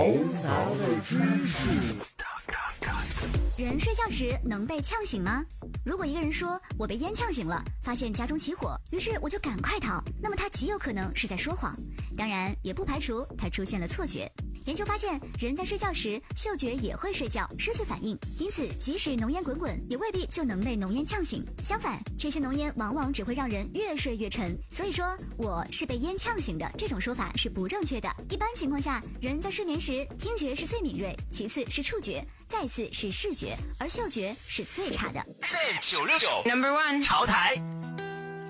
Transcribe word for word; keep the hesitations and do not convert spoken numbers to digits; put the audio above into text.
人睡觉时能被呛醒吗？如果一个人说我被烟呛醒了，发现家中起火，于是我就赶快逃，那么他极有可能是在说谎，当然也不排除他出现了错觉。研究发现，人在睡觉时嗅觉也会睡觉，失去反应，因此即使浓烟滚滚，也未必就能被浓烟呛醒。相反，这些浓烟往往只会让人越睡越沉。所以说我是被烟呛醒的这种说法是不正确的。一般情况下，人在睡眠时听觉是最敏锐，其次是触觉，再次是视觉，而嗅觉是最差的。 九六九 Number One 潮台。